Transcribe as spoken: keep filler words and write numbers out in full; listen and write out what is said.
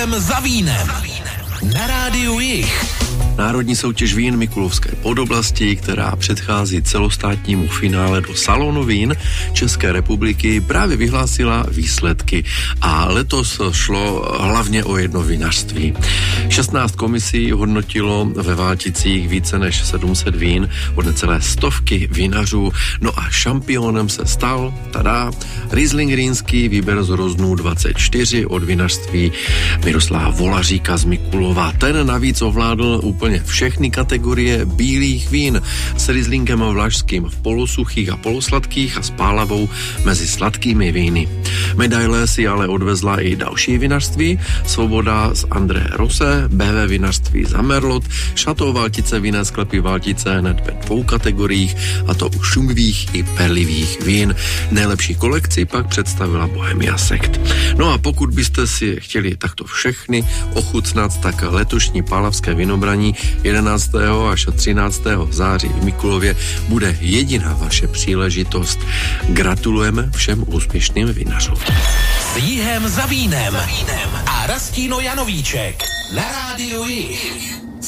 Jihem za vínem. Na rádiu Jih. Národní soutěž vín Mikulovské podoblasti, která předchází celostátnímu finále do salonu vín České republiky, právě vyhlásila výsledky a letos šlo hlavně o jedno vinařství. šestnáct komisí hodnotilo ve Válticích více než sedm set vín od necelé stovky vinařů, no a šampionem se stal, tada, Riesling rýnský výběr z roznů dvacet čtyři od vinařství Miroslava Volaříka z Mikulova. Ten navíc ovládl úplně všechny kategorie bílých vín s Rieslingem vlašským v polosuchých a polosladkých a s pálavou mezi sladkými víny. Medaile si ale odvezla i další vinařství, Svoboda z André Rose, bé vé vinařství za Merlot, Chateau Valtice vinné sklepy Valtice hned ve dvou kategoriích, a to u šumivých i perlivých vín. Nejlepší kolekci pak představila Bohemia Sekt. No a pokud byste si chtěli takto všechny ochutnat, tak letošní pálavské vinobraní jedenáctého až třináctého září v Mikulově bude jediná vaše příležitost. Gratulujeme všem úspěšným vinařům. S Jihem za vínem a Rastino Janovíček na rádiu Jih.